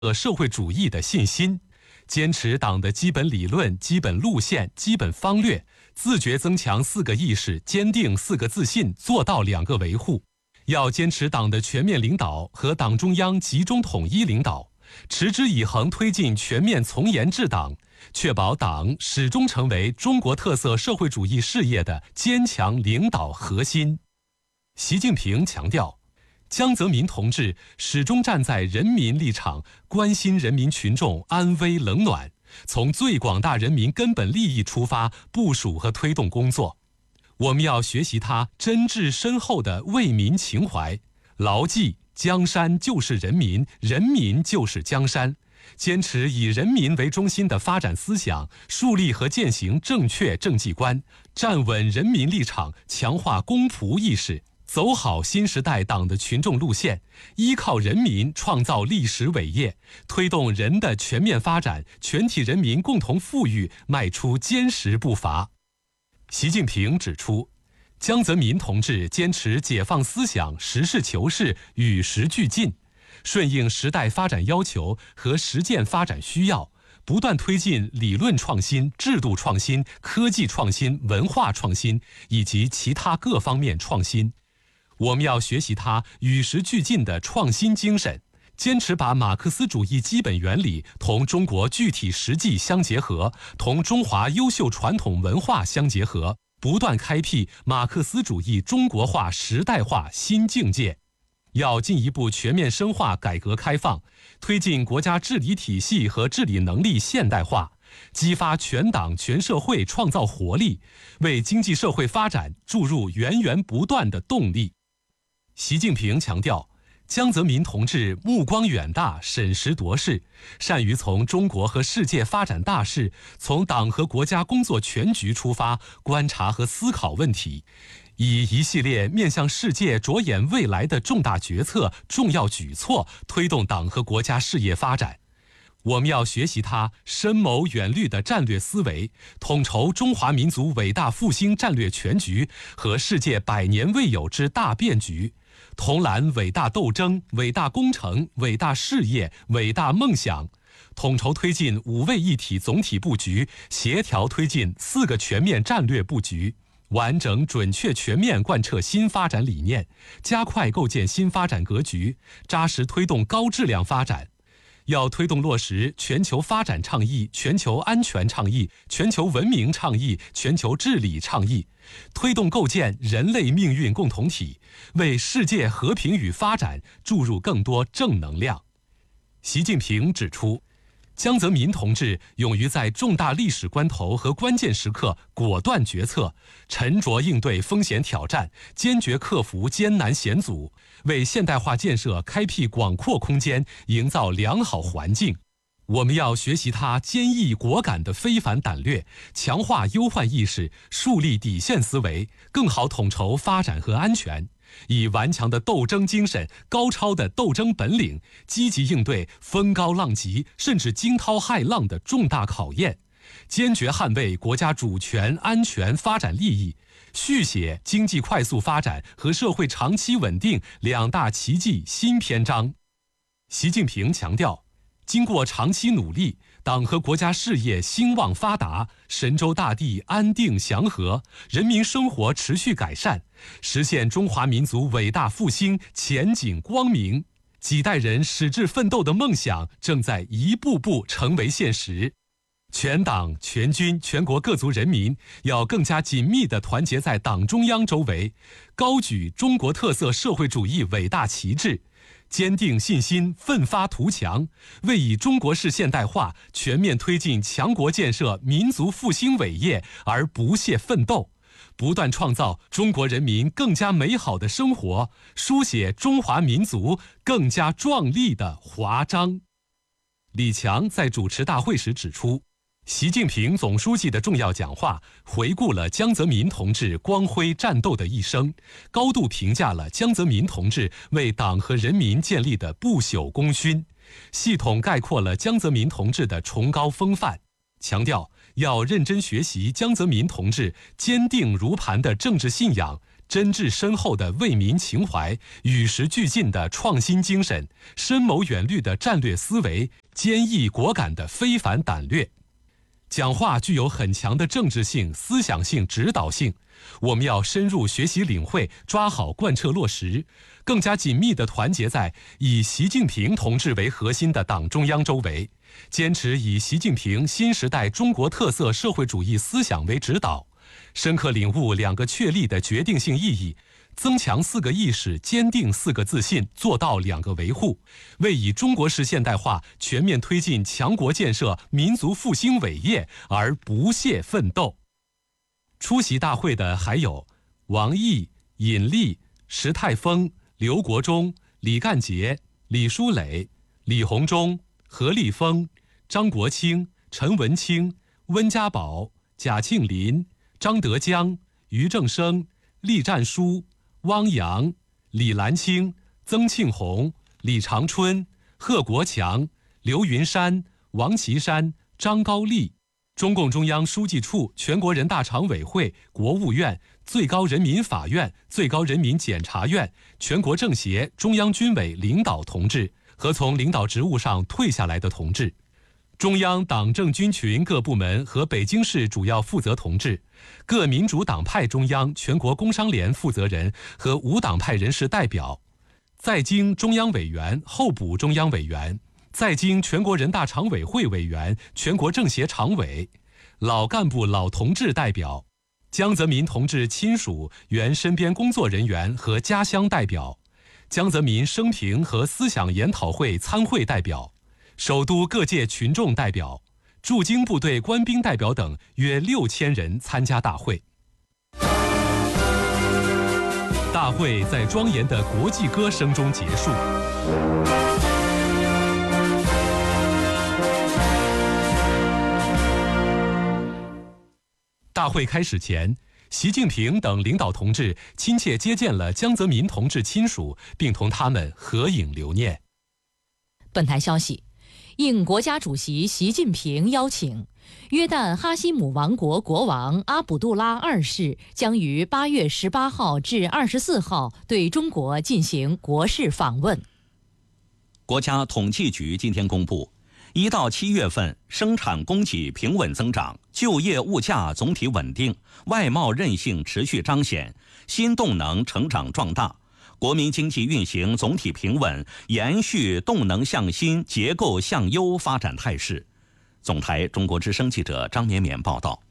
社会主义的信心，坚持党的基本理论、基本路线、基本方略，自觉增强4个意识，坚定4个自信，做到2个维护。要坚持党的全面领导和党中央集中统一领导，持之以恒推进全面从严治党，确保党始终成为中国特色社会主义事业的坚强领导核心。习近平强调，江泽民同志始终站在人民立场，关心人民群众安危冷暖，从最广大人民根本利益出发部署和推动工作。我们要学习他真挚深厚的为民情怀，牢记江山就是人民，人民就是江山，坚持以人民为中心的发展思想，树立和践行正确政绩观，站稳人民立场，强化公仆意识，走好新时代党的群众路线，依靠人民创造历史伟业，推动人的全面发展，全体人民共同富裕迈出坚实步伐。习近平指出，江泽民同志坚持解放思想，实事求是，与时俱进，顺应时代发展要求和实践发展需要，不断推进理论创新、制度创新、科技创新、文化创新以及其他各方面创新。我们要学习他与时俱进的创新精神，坚持把马克思主义基本原理同中国具体实际相结合，同中华优秀传统文化相结合，不断开辟马克思主义中国化时代化新境界。要进一步全面深化改革开放，推进国家治理体系和治理能力现代化，激发全党全社会创造活力，为经济社会发展注入源源不断的动力。习近平强调，江泽民同志目光远大，审时度势，善于从中国和世界发展大势，从党和国家工作全局出发，观察和思考问题，以一系列面向世界、着眼未来的重大决策、重要举措，推动党和国家事业发展。我们要学习他深谋远虑的战略思维，统筹中华民族伟大复兴战略全局和世界100年未有之大变局，统揽伟大斗争、伟大工程、伟大事业、伟大梦想，统筹推进5位一体总体布局，协调推进4个全面战略布局，完整准确全面贯彻新发展理念，加快构建新发展格局，扎实推动高质量发展。要推动落实全球发展倡议、全球安全倡议、全球文明倡议、全球治理倡议，推动构建人类命运共同体，为世界和平与发展注入更多正能量。习近平指出，江泽民同志勇于在重大历史关头和关键时刻果断决策，沉着应对风险挑战，坚决克服艰难险阻，为现代化建设开辟广阔空间，营造良好环境。我们要学习他坚毅果敢的非凡胆略，强化忧患意识，树立底线思维，更好统筹发展和安全，以顽强的斗争精神、高超的斗争本领，积极应对风高浪急甚至惊涛骇浪的重大考验，坚决捍卫国家主权、安全、发展利益，续写经济快速发展和社会长期稳定2大奇迹新篇章。习近平强调，经过长期努力，党和国家事业兴旺发达，神州大地安定祥和，人民生活持续改善，实现中华民族伟大复兴前景光明，几代人矢志奋斗的梦想正在一步步成为现实。全党全军全国各族人民要更加紧密地团结在党中央周围，高举中国特色社会主义伟大旗帜，坚定信心，奋发图强，为以中国式现代化全面推进强国建设、民族复兴伟业而不懈奋斗，不断创造中国人民更加美好的生活，书写中华民族更加壮丽的华章。李强在主持大会时指出，习近平总书记的重要讲话回顾了江泽民同志光辉战斗的一生，高度评价了江泽民同志为党和人民建立的不朽功勋，系统概括了江泽民同志的崇高风范，强调要认真学习江泽民同志坚定如磐的政治信仰、 真挚深厚的为民情怀，与时俱进的创新精神，深谋远虑的战略思维，坚毅果敢的非凡胆略。讲话具有很强的政治性、思想性、指导性，我们要深入学习领会，抓好贯彻落实，更加紧密地团结在以习近平同志为核心的党中央周围，坚持以习近平新时代中国特色社会主义思想为指导，深刻领悟2个确立的决定性意义，增强4个意识，坚定4个自信，做到2个维护，为以中国式现代化全面推进强国建设、民族复兴伟业而不懈奋斗。出席大会的还有王毅、尹力、石泰峰、刘国中、李干杰、李书磊、李鸿忠、何立峰、张国清、陈文清、温家宝、贾庆林、张德江、俞正声、栗战书、汪洋、李兰清、曾庆红、李长春、贺国强、刘云山、王岐山、张高丽，中共中央书记处、全国人大常委会、国务院、最高人民法院、最高人民检察院、全国政协、中央军委领导同志和从领导职务上退下来的同志，中央党政军群各部门和北京市主要负责同志，各民主党派中央、全国工商联负责人和无党派人士代表，在京中央委员、候补中央委员，在京全国人大常委会委员、全国政协常委，老干部老同志代表，江泽民同志亲属、原身边工作人员和家乡代表，江泽民生平和思想研讨会参会代表，首都各界群众代表，驻京部队官兵代表等约6000人参加大会。大会在庄严的国际歌声中结束。大会开始前，习近平等领导同志亲切接见了江泽民同志亲属，并同他们合影留念。 本台消息，应国家主席习近平邀请，约旦哈希姆王国国王阿卜杜拉2世将于8月18号至24号对中国进行国事访问。 国家统计局今天公布，1到7月份生产供给平稳增长，就业物价总体稳定，外贸韧性持续彰显，新动能成长壮大，国民经济运行总体平稳，延续动能向新、结构向优发展态势。总台中国之声记者张绵绵报道。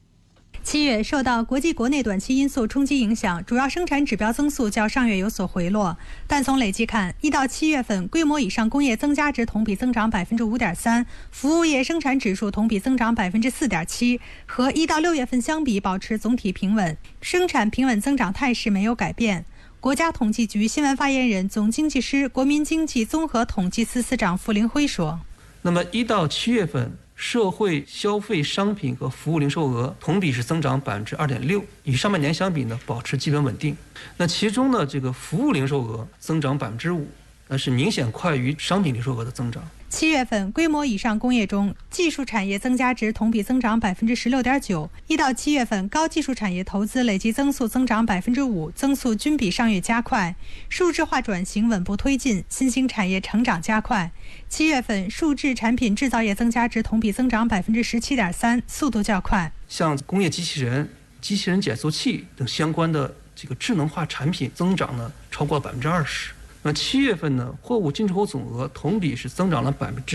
7月受到国际国内短期因素冲击影响，主要生产指标增速较上月有所回落，但从累计看，1到7月份规模以上工业增加值同比增长 5.3%， 服务业生产指数同比增长 4.7%， 和1到6月份相比保持总体平稳，生产平稳增长态势没有改变。国家统计局新闻发言人、总经济师、国民经济综合统计司司长傅林辉说：“ 那么1到7月份。”社会消费商品和服务零售额同比是增长 2.6%， 与上半年相比呢保持基本稳定。那其中呢这个服务零售额增长 5%， 那是明显快于商品零售额的增长。 7月份规模以上工业中，技术产业增加值同比增长 16.9%， 1到7月份高技术产业投资累计增速增长 5%， 增速均比上月加快。数字化转型稳步推进，新兴产业成长加快。7月份数制产品制造业增加值同比增长 17.3%， 速度较快。 像工业机器人、机器人减速器等相关的这个智能化产品增长呢超过20%。那7月份呢，货物进出口总额同比是增长了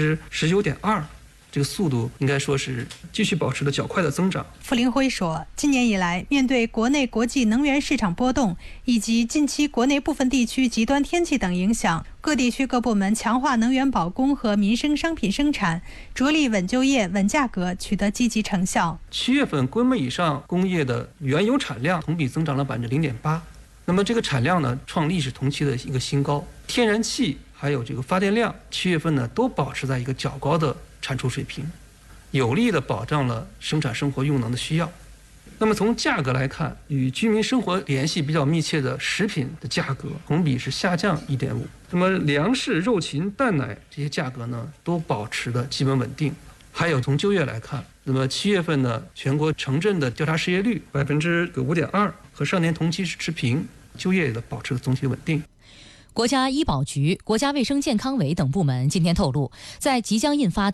19.2%， 这个速度应该说是继续保持了较快的增长。 傅林辉说，今年以来，面对国内国际能源市场波动以及近期国内部分地区极端天气等影响，各地区各部门强化能源保供和民生商品生产，着力稳就业、稳价格，取得积极成效。 7月份规模以上工业的原油产量同比增长了 0.8%。那么这个产量呢，创历史同期的一个新高。天然气还有这个发电量，7月份呢都保持在一个较高的产出水平，有力的保障了生产生活用能的需要。那么从价格来看，与居民生活联系比较密切的食品的价格同比是下降 1.5%。那么粮食、肉禽、蛋奶这些价格呢都保持的基本稳定。还有从就业来看，那么7月份呢，全国城镇的调查失业率5.2%，和上年同期是持平。 就业的保持总体稳定。 国家医保局、国家卫生健康委等部门今天透露，在即将印发